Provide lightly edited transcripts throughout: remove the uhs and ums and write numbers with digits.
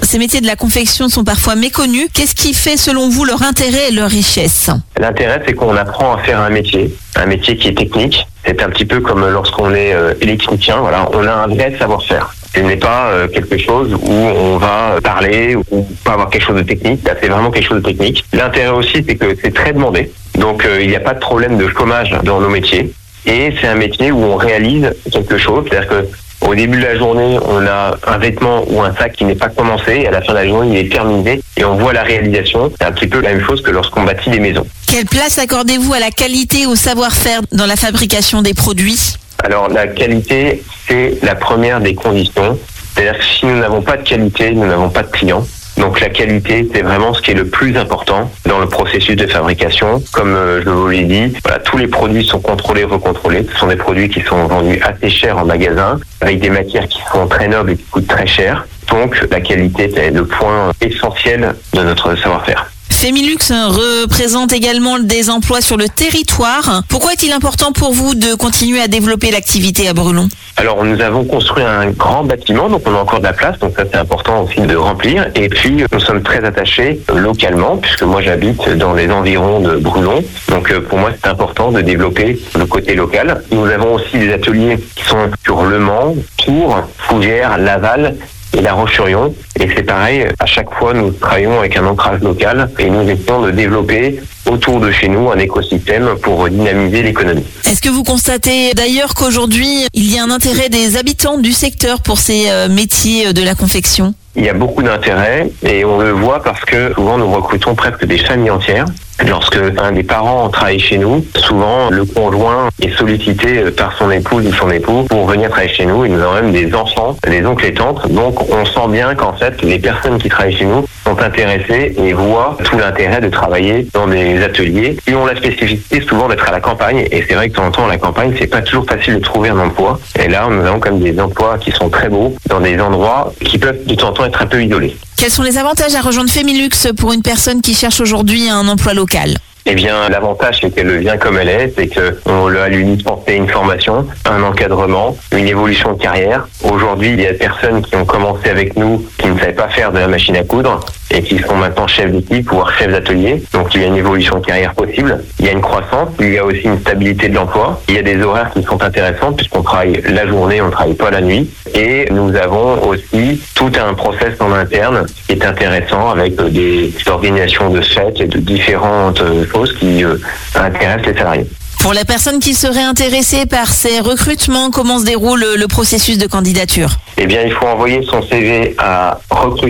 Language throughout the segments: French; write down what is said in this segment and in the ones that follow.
ces métiers de la confection sont parfois méconnus. Qu'est-ce qui fait selon vous leur intérêt et leur richesse ? L'intérêt, c'est qu'on apprend à faire un métier qui est technique. C'est un petit peu comme lorsqu'on est électricien, voilà, on a un vrai savoir-faire. Ce n'est pas quelque chose où on va parler ou pas avoir quelque chose de technique. Là, c'est vraiment quelque chose de technique. L'intérêt aussi, c'est que c'est très demandé. Donc, il n'y a pas de problème de chômage dans nos métiers. Et c'est un métier où on réalise quelque chose. C'est-à-dire que au début de la journée, on a un vêtement ou un sac qui n'est pas commencé. Et à la fin de la journée, il est terminé. Et on voit la réalisation. C'est un petit peu la même chose que lorsqu'on bâtit des maisons. Quelle place accordez-vous à la qualité et au savoir-faire dans la fabrication des produits ? Alors, la qualité, c'est la première des conditions. C'est-à-dire que si nous n'avons pas de qualité, nous n'avons pas de clients. Donc la qualité, c'est vraiment ce qui est le plus important dans le processus de fabrication. Comme je vous l'ai dit, voilà, tous les produits sont contrôlés, recontrôlés. Ce sont des produits qui sont vendus assez chers en magasin, avec des matières qui sont très nobles et qui coûtent très cher. Donc la qualité, c'est le point essentiel de notre savoir-faire. Femilux représente également des emplois sur le territoire. Pourquoi est-il important pour vous de continuer à développer l'activité à Brulon ? Alors, nous avons construit un grand bâtiment, donc on a encore de la place, donc ça c'est important aussi de remplir. Et puis, nous sommes très attachés localement, puisque moi j'habite dans les environs de Brulon. Donc pour moi, c'est important de développer le côté local. Nous avons aussi des ateliers qui sont sur Le Mans, Tours, Fougères, Laval et La Roche-sur-Yon. Et c'est pareil, à chaque fois, nous travaillons avec un ancrage local et nous essayons de développer autour de chez nous un écosystème pour dynamiser l'économie. Est-ce que vous constatez d'ailleurs qu'aujourd'hui, il y a un intérêt des habitants du secteur pour ces métiers de la confection ? Il y a beaucoup d'intérêt et on le voit parce que souvent nous recrutons presque des familles entières. Lorsque un des parents travaille chez nous, souvent le conjoint est sollicité par son épouse ou son époux pour venir travailler chez nous. Et nous avons même des enfants, des oncles et tantes. Donc on sent bien qu'en fait les personnes qui travaillent chez nous sont intéressées et voient tout l'intérêt de travailler dans des ateliers qui ont la spécificité souvent d'être à la campagne. Et c'est vrai que de temps en temps à la campagne, c'est pas toujours facile de trouver un emploi. Et là, nous avons comme des emplois qui sont très beaux dans des endroits qui peuvent de temps en temps être un peu isolés. Quels sont les avantages à rejoindre Femilux pour une personne qui cherche aujourd'hui un emploi local ? Eh bien, l'avantage, c'est qu'elle vient comme elle est, c'est qu'on lui dispenser une formation, un encadrement, une évolution de carrière. Aujourd'hui, il y a des personnes qui ont commencé avec nous, qui ne savaient pas faire de la machine à coudre, et qui sont maintenant chefs d'équipe, voire chefs d'atelier. Donc, il y a une évolution de carrière possible. Il y a une croissance, il y a aussi une stabilité de l'emploi. Il y a des horaires qui sont intéressants, puisqu'on travaille la journée, on ne travaille pas la nuit. Et nous avons aussi tout un process en interne qui est intéressant, avec des organisations de fêtes et de différentes choses qui intéressent les salariés. Pour la personne qui serait intéressée par ces recrutements, comment se déroule le processus de candidature ? Eh bien, il faut envoyer son CV à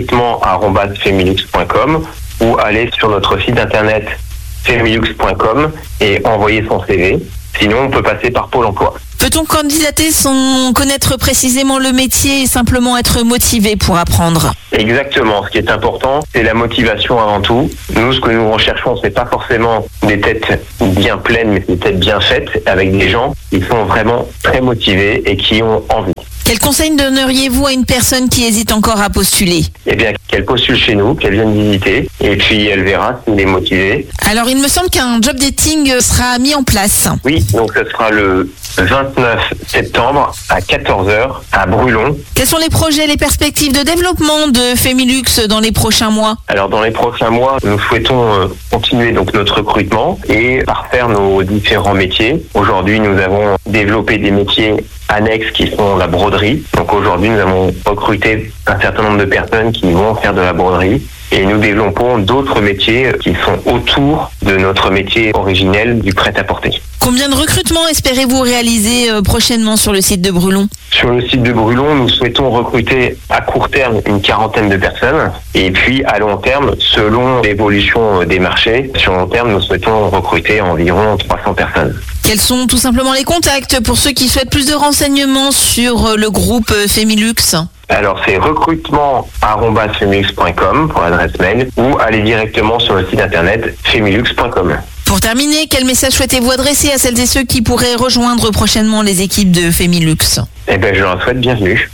recrutement@femilux.com ou aller sur notre site internet femilux.com et envoyer son CV. Sinon, on peut passer par Pôle emploi. Peut-on candidater sans connaître précisément le métier et simplement être motivé pour apprendre ? Exactement. Ce qui est important, c'est la motivation avant tout. Nous, ce que nous recherchons, c'est pas forcément des têtes bien pleines, mais des têtes bien faites, avec des gens qui sont vraiment très motivés et qui ont envie. Quel conseil donneriez-vous à une personne qui hésite encore à postuler ? Eh bien, qu'elle postule chez nous, qu'elle vienne visiter, et puis elle verra s'il est motivé. Alors, il me semble qu'un job dating sera mis en place. Oui, donc ce sera le 29 septembre à 14h à Brulon. Quels sont les projets, les perspectives de développement de Femilux dans les prochains mois ? Alors, dans les prochains mois, nous souhaitons continuer donc notre recrutement et parfaire nos différents métiers. Aujourd'hui, nous avons développé des métiers annexes qui sont la broderie. Donc aujourd'hui, nous avons recruté un certain nombre de personnes qui vont faire de la broderie et nous développons d'autres métiers qui sont autour de notre métier originel du prêt-à-porter. Combien de recrutements espérez-vous réaliser prochainement sur le site de Brulon ? Sur le site de Brulon, nous souhaitons recruter à court terme une 40aine de personnes et puis à long terme, selon l'évolution des marchés, sur long terme, nous souhaitons recruter environ 300 personnes. Quels sont tout simplement les contacts pour ceux qui souhaitent plus de renseignements sur le groupe Femilux ? Alors c'est recrutement@femilux.com pour l'adresse mail ou aller directement sur le site internet femilux.com. Pour terminer, quel message souhaitez-vous adresser à celles et ceux qui pourraient rejoindre prochainement les équipes de Femilux ? Eh bien, je leur souhaite bienvenue.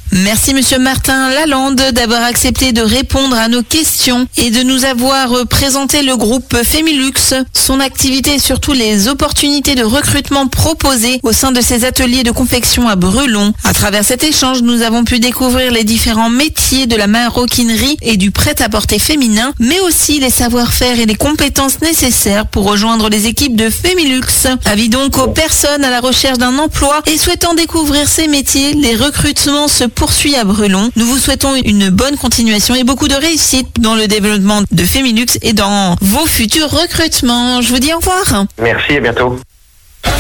Merci Monsieur Martin Lalande d'avoir accepté de répondre à nos questions et de nous avoir présenté le groupe Femilux, son activité et surtout les opportunités de recrutement proposées au sein de ses ateliers de confection à Brelon. À travers cet échange, nous avons pu découvrir les différents métiers de la maroquinerie et du prêt-à-porter féminin, mais aussi les savoir-faire et les compétences nécessaires pour rejoindre les équipes de Femilux. Avis donc aux personnes à la recherche d'un emploi et souhaitant découvrir ces métiers, les recrutements se poursuivent à Brelon. Nous vous souhaitons une bonne continuation et beaucoup de réussite dans le développement de Femilux et dans vos futurs recrutements. Je vous dis au revoir. Merci, à bientôt.